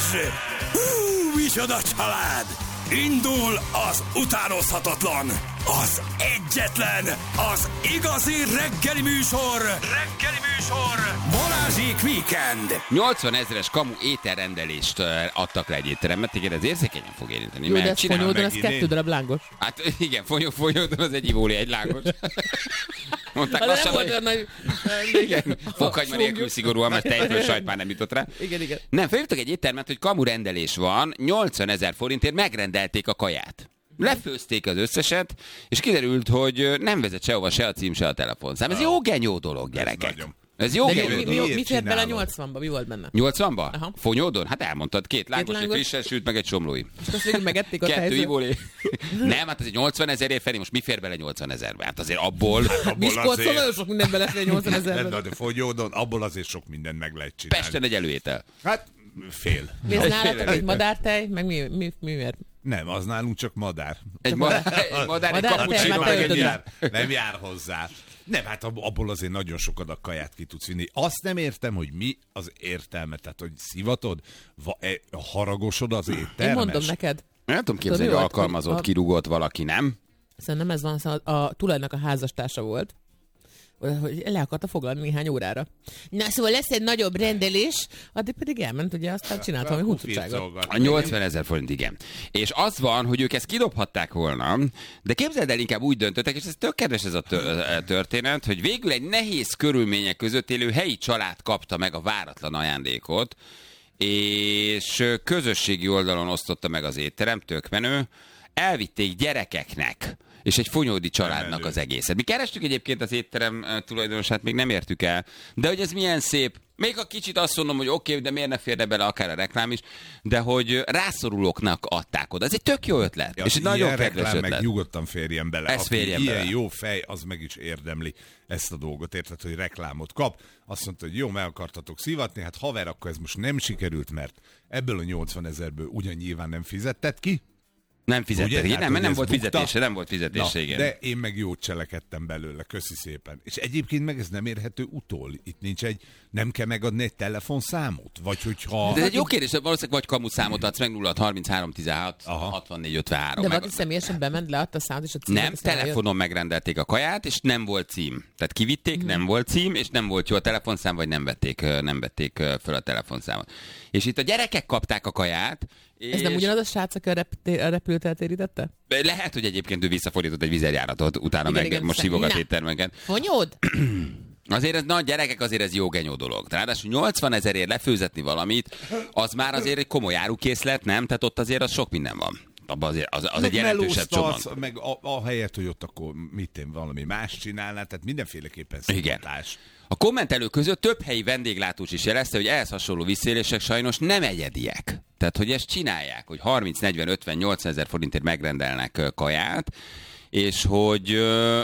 Hú, micsoda család! Indul az utánozhatatlan, az egyetlen, az igazi reggeli műsor, Balázsék Weekend. 80 000-es kamu ételrendelést adtak le egy étteremben, igen, ez érzékenyen fog érinteni. Jó, de ez fonyódon, az 2 darab lángos. Hát igen, fonyódon az egy ivóli, egy lángos. Mondták de lassan, nem volt olyan nagy... Igen, fokhagyma nélkül szigorúan, mert tejföl sajt már nem jutott rá. Igen. Nem, felhívtak egy éttermet, hogy kamu rendelés van, 80 000 forintért megrendelték a kaját. Lefőzték az összeset, és kiderült, hogy nem vezet sehova se a cím, se a telefonszám. Ez jó genyó dolog, gyerekek. Ez jó genyó dolog. Mi fért bele 80-ba? Mi volt benne? 80-ba? Aha. Fonyódon? Hát elmondtad, 2 lángos, egy frissen sült, meg egy somlói. És azt végül megették a 2 fejzőt? ivóli. Nem, hát ez egy 80 000-ért felé, most mi fér bele 80 000-be? Hát azért abból... Miskolcon nagyon sok minden belefér 80 000-ben. De Fonyódon, abból azért sok mindent meg lehet csinálni. Pesten egy előétel. Hát fél. Mi ez nálatok egy madártej? Meg miért? Nem, az nálunk csak madár. Egy madár, egy cappuccino, meg egy nem jár hozzá. Nem, hát abból azért nagyon sok adag kaját ki tudsz vinni. Azt nem értem, hogy mi az értelme. Tehát, hogy szivatod, haragosod az éttermes. Én mondom neked. Nem tudom képzelni, hogy alkalmazott, kirúgott valaki, nem? Szerintem ez van, a tulajnak a házastársa volt, hogy le akarta foglalni néhány órára. Na, szóval lesz egy nagyobb rendelés, addig pedig elment, ugye, aztán csinált valami huncutságot. A 80 000 forint, igen. És az van, hogy ők ezt kidobhatták volna, de képzeld el, inkább úgy döntöttek, és ez tök kedves ez a történet, hogy végül egy nehéz körülmények között élő helyi család kapta meg a váratlan ajándékot, és közösségi oldalon osztotta meg az étterem, tök menő, elvitték gyerekeknek, és egy fonyódi családnak az egészet. Mi kerestük egyébként az étterem tulajdonosát, még nem értük el, de hogy ez milyen szép. Még a kicsit azt mondom, hogy oké, de miért ne férne bele akár a reklám is, de hogy rászorulóknak adták oda. Ez egy tök jó ötlet. Ja, és egy nagyon kedves ötlet. Meg nyugodtan férjen bele. Ez férjen ilyen bele. jó fej, az meg is érdemli ezt a dolgot, érted, hogy reklámot kap. Azt mondta, hogy jó, meg akartatok szivatni, hát haver, akkor ez most nem sikerült, mert ebből a 80 000-ből ugyan nyilván nem fizetted ki. Nem fizettek, Ugye? nem, mert nem volt bukta. fizetése, nem volt fizetése, igen. De én meg jót cselekedtem belőle, köszi szépen. És egyébként meg ez nem érhető utól. Itt nincs nem kell megadni egy telefonszámot? Vagy hogyha... De ez egy jó kérdés, valószínűleg vagy kamuszámot adsz meg 0 33 16 64 53. De valaki személyesen bement, leadta a számot és a címet? Nem, telefonon megrendelték a kaját, és nem volt cím. Tehát kivitték, nem volt cím, és nem volt jó a telefonszám, vagy nem vették föl a telefonszámot. És itt a gyerekek kapták a kaját. Ez nem ugyanaz a srác, aki a repülőt eltérítette? Lehet, hogy egyébként ő visszafordított egy vizerjáratot, utána meg most hívogat éttermeket. Fonyód? Azért ez nagy gyerekek, azért ez jó genyó dolog. Ráadásul 80 000-ért lefőzetni valamit, az már azért egy komoly árukészlet, nem? Tehát ott azért az sok minden van. Abban azért az egy jelentősebb csomag. Meg a helyet, hogy ott akkor valami más csinálná, tehát mindenféleképpen szivatás. A kommentelők között több helyi vendéglátós is jelezte, hogy ehhez hasonló visszaélések sajnos nem egyediek. Tehát, hogy ezt csinálják, hogy 30, 40, 50, 80 000 forintért megrendelnek kaját, és hogy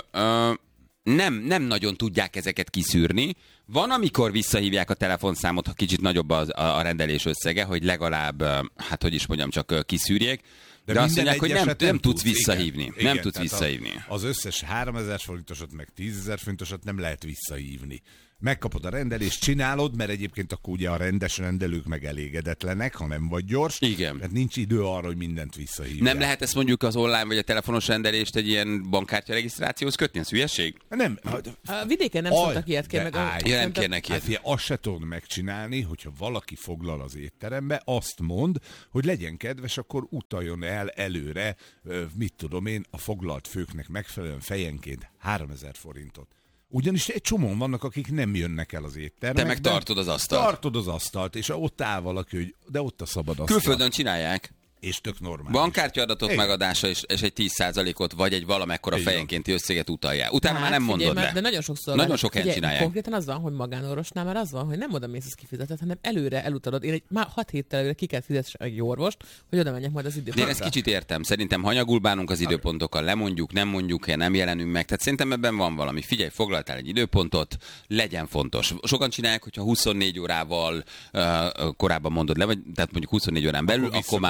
nem nagyon tudják ezeket kiszűrni. Van, amikor visszahívják a telefonszámot, ha kicsit nagyobb a rendelés összege, hogy legalább, hát hogy is mondjam, csak kiszűrjék. De azt mondják, hogy nem tudsz visszahívni. Igen, nem tudsz visszahívni. Az összes 3000 forintosat, meg 10 000 forintosat nem lehet visszahívni. Megkapod a rendelést, csinálod, mert egyébként akkor ugye a rendes rendelők meg elégedetlenek, ha nem vagy gyors. Igen. Tehát nincs idő arra, hogy mindent visszahívják. Nem lehet ezt mondjuk az online vagy a telefonos rendelést egy ilyen bankkártya regisztrációhoz kötni? Ez hülyeség? Nem. A vidéken nem szoktak ilyet kérni. Nem kérnek ilyet. Hát, azt se tudod megcsinálni, hogyha valaki foglal az étterembe, azt mond, hogy legyen kedves, akkor utaljon el előre, mit tudom én, a foglalt főknek megfelelően fejenként 3000 forintot. Ugyanis egy csomóan vannak, akik nem jönnek el az éttermekbe. Te meg tartod az asztalt. Tartod az asztalt, és ott áll valaki, hogy de ott a szabad asztal. Külföldön csinálják. És tök normális. Bankkártyaadatok megadása és egy 10%-ot, vagy egy valamekkora fejenkénti összeget utaljál. Utána már nem mondod le. De nagyon sokszor. Nagyon sok helyen csinálják. Konkrétan az van, hogy magánorvosnál már az van, hogy nem oda mész, ezt kifizeted, hanem előre elutalod. Én már 6 héttel előre ki kell fizetni egy orvost, hogy oda menjek majd az időpontra. Én ezt kicsit értem. Szerintem hanyagul bánunk az időpontokkal, lemondjuk, nem mondjuk, nem jelenünk meg. Tehát szerintem ebben van valami. Figyelj, foglaltál egy időpontot, legyen fontos. Sokan csinálják, hogyha 24 órával korábban mondod le, vagy tehát mondjuk 24 órán belül, akkor már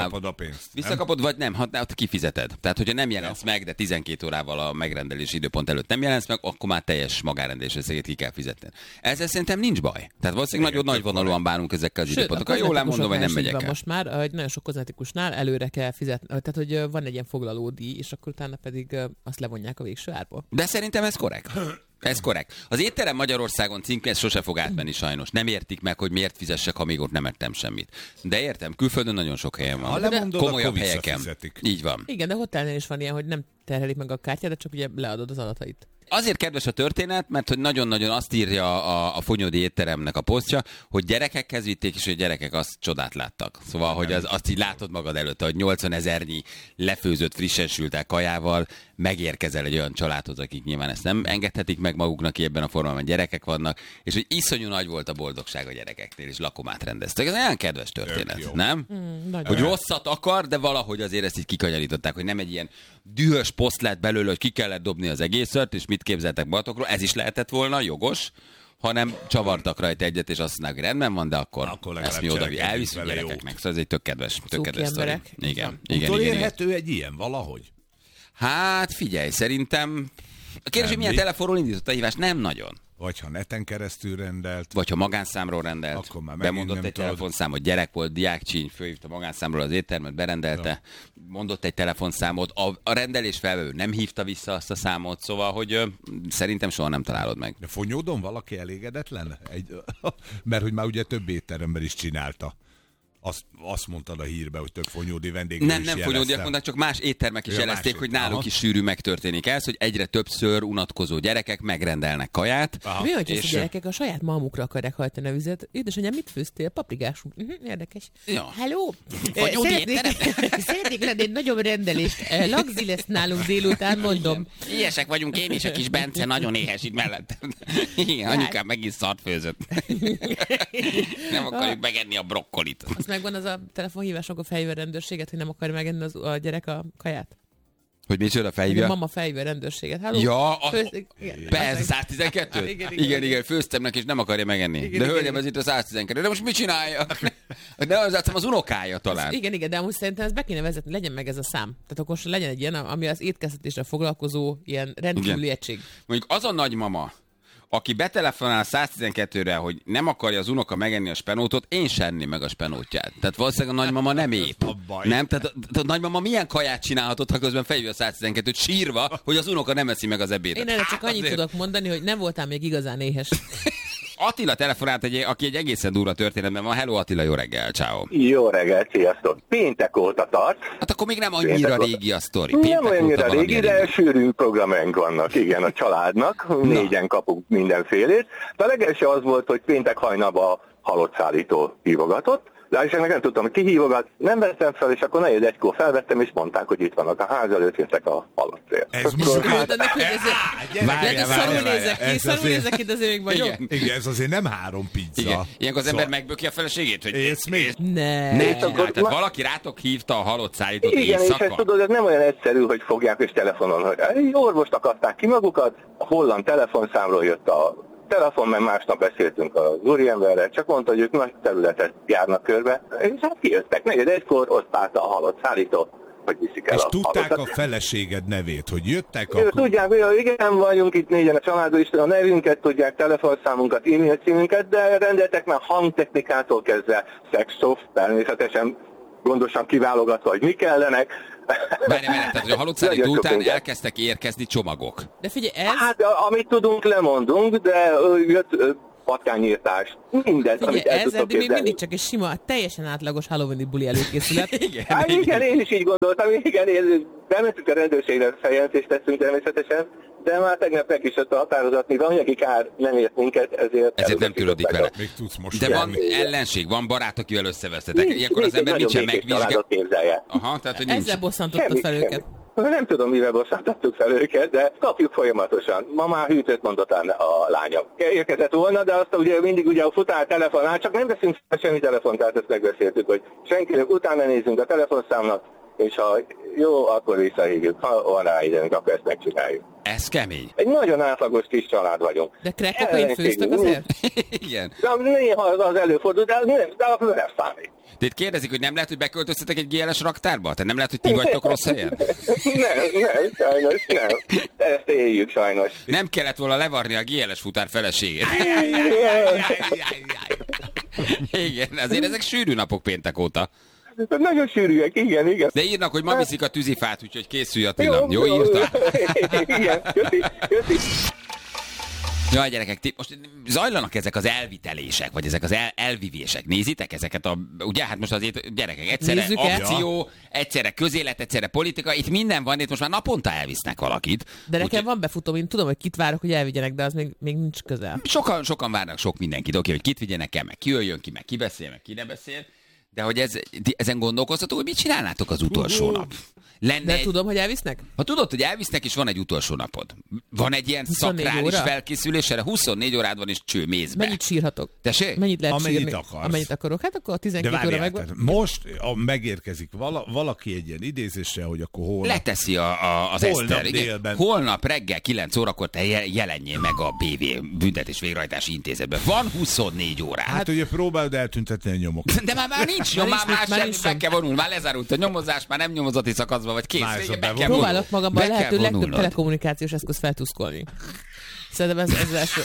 pénzt. Visszakapod, vagy nem, hát kifizeted. Tehát, hogyha nem jelensz meg, de 12 órával a megrendelési időpont előtt nem jelensz meg, akkor már teljes magárendelés összegét ki kell fizetni. Ezzel szerintem nincs baj. Tehát valószínűleg nagyon nagyvonalúan bánunk ezekkel az időpontokkal. Jól elmondom, hogy nem megyek el. Most már, hogy nagyon sok kozmetikusnál előre kell fizetni, tehát hogy van egy ilyen foglalódíj, és akkor utána pedig azt levonják a végső árból. De szerintem ez korrekt. Ez korrekt. Az étterem Magyarországon címke, ez sose fog átmenni sajnos. Nem értik meg, hogy miért fizessek, amíg ott nem ettem semmit. De értem, külföldön nagyon sok helyen van. Ha lemondod, komolyabb akkor helyeken. visszafizetik. Így van. Igen, de hotelnél is van ilyen, hogy nem terhelik meg a kártyát, de csak ugye leadod az adatait. Azért kedves a történet, mert hogy nagyon-nagyon azt írja a Fonyódi étteremnek a posztja, hogy gyerekekhez vitték, és hogy gyerekek azt csodát láttak. Szóval, hogy azt így látod magad előtt, hogy 80 000-nyi lefőzött, frissen sült el kajával megérkezel egy olyan családhoz, akik nyilván ezt nem engedhetik meg maguknak ebben a formában, gyerekek vannak, és hogy iszonyú nagy volt a boldogság a gyerekeknél, és lakomát rendeztek. Ez olyan kedves történet, nem? Hogy rosszat akar, de valahogy azért ezt így kikanyarították, hogy nem egy ilyen dühös poszt lett belőle, hogy ki kellett dobni az egészet, és mit képzeltek Balatokról, ez is lehetett volna, jogos, hanem csavartak rajta egyet, és azt mondták, hogy rendben van, de akkor ezt mi oda elviszünk gyerekeknek. Szóval ez egy tök kedves sztori. Igen. Utolérhető egy ilyen valahogy? Hát figyelj, szerintem... A kérdés, hogy milyen telefonról indított a hívást? Nem nagyon. Vagy ha neten keresztül rendelt. Vagy ha magánszámról rendelt. Bemondott egy telefonszámot, gyerek volt, diákcsíny, fölhívta magánszámról az éttermet, berendelte, mondott egy telefonszámot, a rendelés felvevő nem hívta vissza azt a számot, szóval, hogy szerintem soha nem találod meg. De Fonyódon valaki elégedetlen? Mert hogy már ugye több étteremben is csinálta. Azt mondtad a hírbe, hogy több fonyódi vendégről is Nem fonyódiak mondták, csak más éttermek is jelezték, hogy náluk is sűrű megtörténik ez, hogy egyre többször unatkozó gyerekek megrendelnek kaját. Mi, hogy és... a gyerekek a saját malmukra akarják hajtani a vizet? Édesanyám, mit főztél? Paprikás. Érdekes. Ja. Halló! Szeretnék lenni egy nagyobb rendelést. Lagzi lesz nálunk délután, mondom. Ilyesek vagyunk, én is, a kis Bence nagyon éhes itt mellettem. Igen, anyukám megint szart főzött. Nem akarjuk megenni a brokkolit. Megvan az a telefonhívás, akkor felhívja a rendőrséget, hogy nem akarja megenni a gyerek a kaját? Hogy micsoda felhívja? A mama felhívja a rendőrségét. Halló? Ja, persze, 112? Igen, főztem neki, és nem akarja megenni. Igen, de hölgyem, ez itt a 112. De most mit csinálja? De az unokája talán. Igen, de amúgy szerintem ezt be kéne vezetni, legyen meg ez a szám. Tehát akkor legyen egy ilyen, ami az étkeztetésre foglalkozó ilyen rendkívüli egység. Mondjuk az a nagymama, aki betelefonál 112-re, hogy nem akarja az unoka megenni a spenótot, én sem enni meg a spenótját. Tehát valószínűleg a nagymama nem épp. Nem? Tehát a nagymama milyen kaját csinálhatott, ha közben felhívja a 112-t sírva, hogy az unoka nem eszi meg az ebédet. Én erre csak annyit tudok mondani, hogy nem voltál még igazán éhes. Attila telefonált, aki egy egészen durva történetben van. Hello Attila, jó reggel, ciao. Jó reggel, sziasztok. Péntek óta tart. Hát akkor még nem annyira régi a sztori. Nem annyira régi, de sűrű programjaink vannak, igen, a családnak. Négyen kapunk mindenfélét. De a legelső az volt, hogy péntek hajnalban halott szállító hívogatott. De és nem tudtam, hogy ki hívogat, nem vettem fel, és akkor 4-1-kor felvettem, és mondták, hogy itt vannak a ház előtt, jöttek a halott cél. Ez most szarul nézek itt, azért még vagyok. Igen, ez azért nem 3 pizza. Igen. Ilyenkor az ember megböki a feleségét, hogy ész még? Ne. Tehát valaki rátok hívta a halott szállítót éjszaka. Igen, és ezt tudod, ez nem olyan egyszerű, hogy fogják és telefonon, hogy orvost akarták ki magukat, a holland telefonszámról jött a telefon, mert másnap beszéltünk az úriemberrel, csak mondta, hogy ők nagy területet járnak körbe, és hát kijöttek. 4-1-kor ott állt a halott szállító, hogy viszik el. És tudták a feleséged nevét, hogy jöttek? Akkor... Tudják, hogy igen, vagyunk itt négyen a családban is, a nevünket tudják, telefonszámunkat, e-mail címünket, de rendeltek már hangtechnikától kezdve, szexszoft, természetesen gondosan kiválogatva, hogy mi kellenek. Várj, tehát, hogy a halott szállító után elkezdtek érkezni csomagok. De figyelj, ez... Hát, amit tudunk, lemondunk, de jött patkányírtás, mindent, figyelj, amit el ez tudtok eddig még képzelni. mindig csak egy sima, teljesen átlagos Halloween-i buli előkészület. Igen, én is így gondoltam, igen, bementünk a rendőrségre, feljelentést tettünk természetesen, de már tegnap megkísért a határozat, mivel anyagi kár nem ért minket, ezért nem törődik vele. Még tudsz most de van ellenség, van barát, akivel összevesztetek. Ilyenkor az ember mit sem megvizsgál. Aha, tehát, hogy ezzel bosszantottad fel őket. Nem tudom, mivel bosszantottuk fel őket, de kapjuk folyamatosan. Ma már hűtőt mondott a lányom. Érkezett volna, de azt ugye mindig ugye a futár telefonál, csak nem veszünk semmi telefont, tehát ezt megbeszéltük, hogy senkinek utána nézzünk a telefonszámnak, és ha jó, akkor visszahívjuk. Ha van rá időnk, akkor ezt megcsináljuk. Ez kemény. Egy nagyon átlagos kis család vagyunk. De crack-kokain főztök azért? Igen. De néha az előfordul, de nem számít. Tehát kérdezik, hogy nem lehet, hogy beköltöztetek egy GLS raktárba? Tehát nem lehet, hogy ti vagytok rossz helyen? Nem, sajnos nem. Ezt éljük sajnos. Nem kellett volna levarni a GLS futár feleségét. Igen, azért ezek sűrű napok péntek óta. Nagyon sűrűek, igen. De írnak, hogy ma viszik a tűzifát, úgyhogy készülj Attila. Jó, írta? Igen, köszi. Jaj, gyerekek, most zajlanak ezek az elvitelések, vagy ezek az elvivések. Nézitek ezeket ugye hát most azért gyerekek, egyszerre Nézzük-e? akció, egyszerre közélet, egyszerre politika, itt minden van, itt most már naponta elvisznek valakit. De nekem van befutóm, én tudom, hogy kit várok, hogy elvigyenek, de az még nincs közel. Sokan várnak sok mindenkit, oké, hogy kit vigyenek el, meg ki jöjjön ki, meg ki beszél, meg ki ne beszél. De hogy ezen gondolkoztatok, hogy mit csinálnátok az utolsó nap? De tudom, hogy elvisznek? Ha tudod, hogy elvisznek, és van egy utolsó napod. Van egy ilyen 24 szakrális óra? felkészülésre, 24 órád van, és cső mézbe. Mennyit sírhatok? Tessék? Mennyit lehet Amennyit sírni? akarsz. Amennyit akarok. Hát akkor a De 12 óra várjál, megvan. tehát most megérkezik valaki egy ilyen idézéssel, hogy akkor holnap. Leteszi az Holnap Eszter. Igen. délben. Holnap reggel 9 órakor te jelenjél meg a BV Büntetés Végrehajtási Intézetben. Van 24 órád. Hát ugye próbáld eltüntetni a nyomokat. De már nincs nyom, már semmi, meg kell vonulni. Már lezárult a nyomozás, már nem nyomozati szakaszban vagy, kész. Már Vége, ez a be kell bevonuló. vonulni. Próbálok magamban Be kell lehető legtöbb vonulnod. telekommunikációs eszköz feltuszkolni. Szerintem ez első.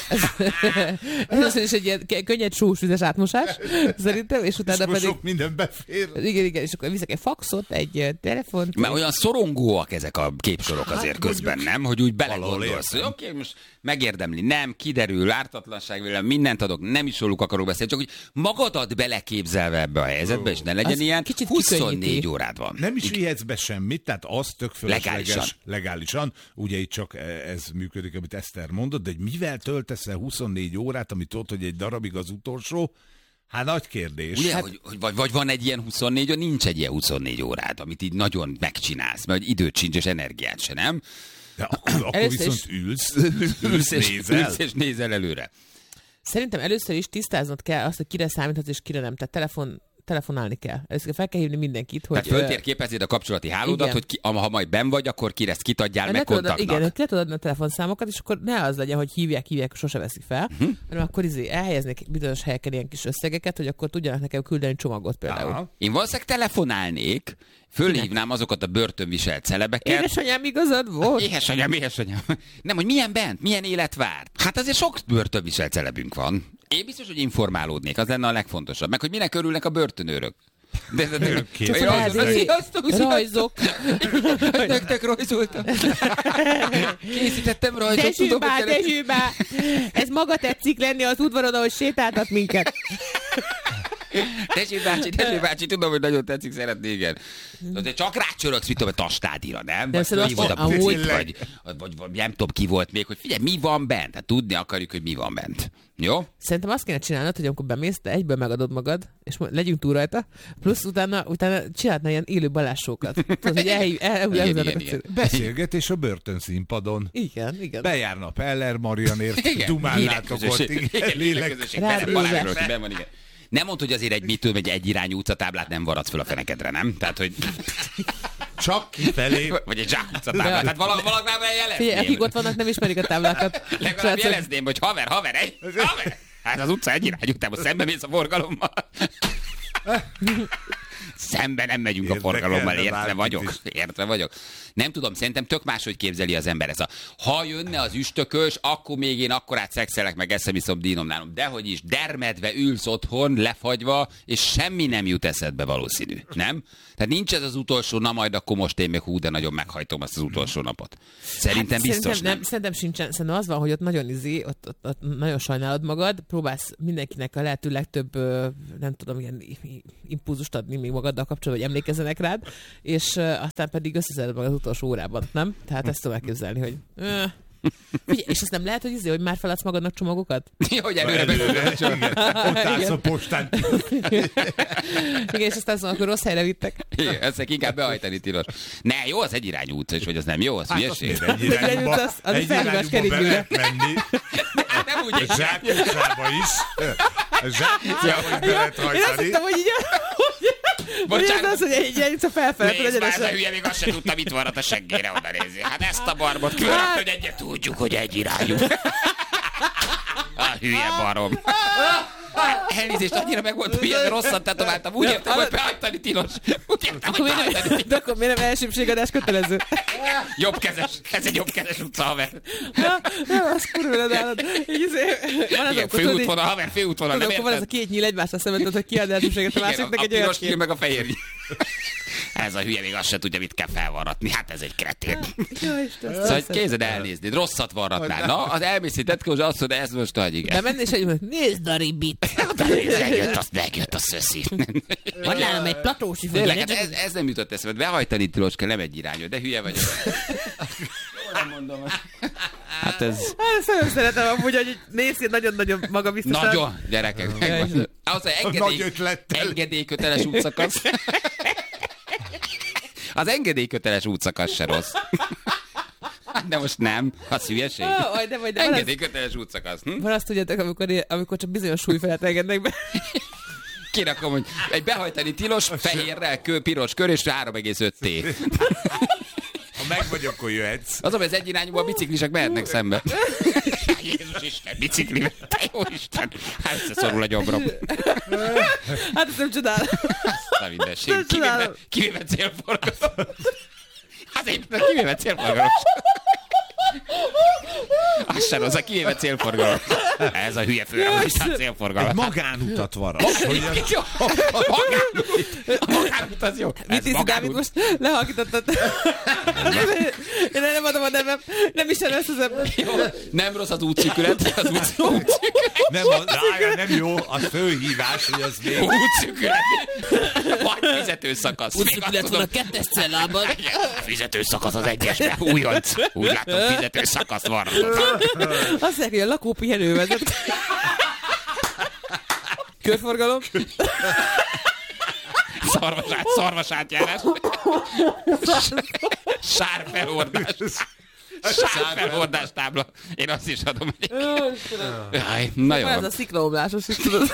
Ez is egy ilyen könnyed sós-vizes átmosás, szerintem, és utána És pedig... sok minden befér. Igen, és akkor viszek egy faxot, egy telefont. Mert olyan szorongóak ezek a képsorok azért közben, nem? Hogy úgy belegondolsz, hogy oké, most megérdemli, nem, kiderül, ártatlanság, mindent adok, nem is róluk akarok beszélni, csak hogy magadat beleképzelve ebbe a helyzetbe, és ne legyen Az ilyen, kicsit 24 kikönnyíti. órád van. Nem is vihetsz be semmit, tehát az tök fölösleges. Legálisan. Ugye itt csak ez működik, amit Eszter mondott, de hogy mivel töltesz el 24 órát, amit tudod, hogy egy darabig az utolsó, hát nagy kérdés. Ugye, Hát, hogy vagy van egy ilyen 24 óra, nincs egy ilyen 24 órád, amit így nagyon megcsinálsz, mert hogy időt sincs és energiát se, nem? de akkor Először viszont ülsz, nézel. és nézel előre. Szerintem először is tisztáznod kell azt, hogy kire számíthatsz és kire nem. Tehát telefonálni kell. Először fel kell hívni mindenkit, hogy... Tehát föltérképezed a kapcsolati hálódat, igen. hogy ha majd benn vagy, akkor kire ezt kitadjál meg kontaktnak. Igen, le tudod adni a telefonszámokat, és akkor ne az legyen, hogy hívják, sose veszik fel, hanem akkor elhelyeznék bizonyos helyeken ilyen kis összegeket, hogy akkor tudjanak nekem küldeni csomagot például. Aha. Én valószínűleg telefonálnék, fölhívnám azokat a börtönviselt celebeket. Édesanyám, igazad volt? Édesanyám. Nem, hogy milyen bent, milyen élet vár. Hát azért sok börtönviselt celebünk van. Én biztos, hogy informálódnék, az lenne a legfontosabb. Meg, hogy minek örülnek a börtönőrök. De Rajzok. Nektek rajzoltam. Készítettem rajzot. Dezsőbá! Ez maga tetszik lenni az udvaron, ahogy sétáltat minket. Tessék bácsi, tudom, hogy nagyon tetszik, szeretné, igen. De csak rácsörögsz, mit tudom, a tastádira, nem? De Vagy ki volt a amúgy- vagy nem tudom, ki volt még, hogy figyelj, mi van bent? Hát tudni akarjuk, hogy mi van bent. Jó? Szerintem azt kéne csinálnod, hogy amikor bemész, te egyből megadod magad, és legyünk túl rajta, plusz utána csinálhatna ilyen élő balássókat. Tudod, hogy Igen. Beszélgetés a börtönszínpadon. Igen. Bejárna Peller Marianért, Igen. dumálnátok ott. Igen, lélek. Rádiózás. Nem mondd, hogy azért egy egyirányú utcatáblát nem varadsz föl a fenekedre, nem? Tehát, hogy... Csak kifelé. Vagy egy zsákutcatáblát. Hát valakivel jelezném. Figyelj, akik ott vannak, nem ismerik a táblákat. Legalább Srácok, jelezném, hogy haver. Hát az utca egyirányú, utána szembe mész a forgalommal. Szembe nem megyünk a forgalommal, értve vagyok. Nem tudom, szerintem tök máshogy képzeli az ember ez ha jönne az üstökös, akkor még én akkorát szexelek, meg eszem iszom dínom nálam. Dehogy is, dermedve ülsz otthon, lefagyva, és semmi nem jut eszedbe valószínű, nem? Tehát nincs ez az utolsó, na majd akkor most én még de nagyon meghajtom azt az utolsó napot. Szerintem biztos nem. Szerintem sincsen. Szerintem az van, hogy ott nagyon ott nagyon sajnálod magad, próbálsz mindenkinek a lehető legtöbb, nem tudom, ilyen impulzust adni még magaddal kapcsolatban, hogy emlékezzenek rád, és aztán pedig összeszeded magad az utolsó órában, nem? Tehát ezt tudom elképzelni, hogy... Figyelj, és azt nem lehet, hogy már feladsz magadnak csomagokat? Hogy előre. Ott állsz a postán. Igen, és aztán akkor rossz helyre vittek. Igen, ezt inkább behajtani tilos. Ne, jó, az egyirányú utca is, vagy az nem jó, az hülyeség. Egy irányba be lehet menni. Nem úgy is. Zsákutcába is. Zsákutcába is be lehet Én azt hajtani. hittem, hogy így Bocsánat. Az, hogy egy felfelé, hogy Nézd már, ez a egyenesen. hülye még azt se tudta, mit varrat a seggére oda nézni. Hát ezt a barbot különböző, hogy egyet tudjuk, hogy egy irányú. A hülye barom. Elnézést, annyira meg volt hülye, rosszat tetováltam. Úgy értem, hogy behajtani tilos. Úgy értem, hogy behajtani tilos. De akkor miért nem elsőbségadás kötelező? Jobbkezes. Ez egy jobbkezes utca, haver. Az kurva nálad. Igen, főútvonal, haver, főútvonal, nem Akkor van ez a érted? két nyíl egymásra szemben, hogy ki ad elsőbséget a Igen, másiknak a egy olyat piros kér. nyíl meg a fehér nyíl. Ez a hülye még azt se tudja, mit kell felvarratni. Hát ez egy kretén. Jó, Isten, Szóval kézed elnézni, rosszat varratnál. Na, az elmész egy tetkó, azt mondja, ez most nagy, igen. de menni és egy, nézd a ribit. Megjött a szöszi. Van nálam egy platósi Tényleg, fogja. hát ez nem jutott eszembe. Behajtani tilos kell, nem egy irányú, de hülye vagyok. Nem mondom. Hát ez... Hát nagyon szeretem amúgy, hogy nézd, nagyon-nagyon magabiztosan. Nagyon, gyerekek. Megvan. Ahhoz, hogy Nagy ötlettel. engedélyköteles útszakasz. Az engedélyköteles útszakasz se rossz. De most nem. Az hülyeség. De van az, Engedélyköteles útszakasz. van azt tudjátok, amikor csak bizonyos súly felett engednek be. Kirakom, hogy egy behajtani tilos, fehérrel, piros kör és 3,5 T. Ha meg vagy, akkor jöhetsz. Az, hogy az egyirányúban a biciklisek mehetnek szembe. Jézus Isten, biciklivel, te jó Isten. Hát összeszorul a gyomrom. Hát ezt nem csodálom. Na mindenség. Nem csodálom. Kivéve célforgalom. Hát én kivéve célforgalom. Az sem az a kivéve célforgalom. Ez a hülye főrendben célforgalom. Magánutat varas. Jó. A magánút az jó. Mit hiszi, Dávid, most lehalkítottad? Én nem adom a nevem. Nem is elősz az ember. Nem rossz az útszűkület. Az útszűkület. Nem jó, az főhívás, hogy az még... Útszűkület. Vagy fizetőszakasz. Útszűkület van a 2-es cellában. Fizetőszakasz az egyesben. Újonc. Úgy látom, fizetőszakasz van. Azt mondják, hogy a lakópihenő vezet. Körforgalom. Szarvasátjárás. Sárfelhordás. Sárfelhordás tábla. Én azt is adom. Jaj, na jó. Van ez a sziklaomlásos is, tudod.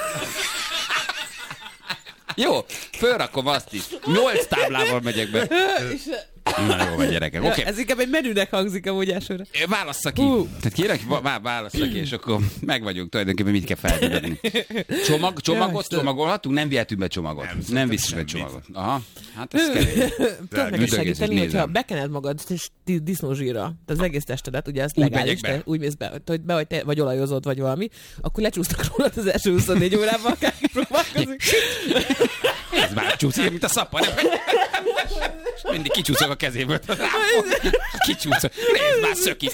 Jó, fölrakom azt is. 8 táblával megyek be. Na jó, vagy gyerekek. Ja, Oké. ez inkább egy menünek hangzik amúgy elsőre. Válassza ki. Tehát kérek, válassza ki, és akkor meg vagyunk tulajdonképpen, mit kell feltudni. Csomagot csomagolhatunk? Nem vihetünk be csomagot. Nem viszünk be csomagot. Aha, hát ez kemény. Tudod neked Üldögész, segíteni, nézem. hogyha bekened magad disznózsírra, tehát az egész testedet, ugye ezt Úgy legális, megyek be. úgy mész be, hogy vagy te vagy olajozod, vagy valami, akkor lecsúsztak rólad az első 24 órában, akárki próbálkozik. Ez már csúszik, mint a szappa, nem? Mindig kicsúszok a kezéből. Kicsúszok. Nézd már, szökik.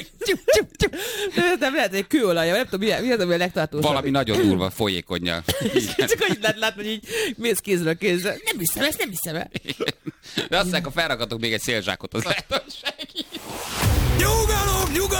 Nem lehet, hogy kőolajja, nem tudom, mi az, ami a legtartósabb. Valami nagyon durva, folyékonnyal. Csak hogy lehet látni, hogy így mész kézről kézre. Nem hiszem ezt, nem hiszem el. De azt mondják, ha felrakatok még egy szélzsákot, az lehet, hogy segít. Nyugalom!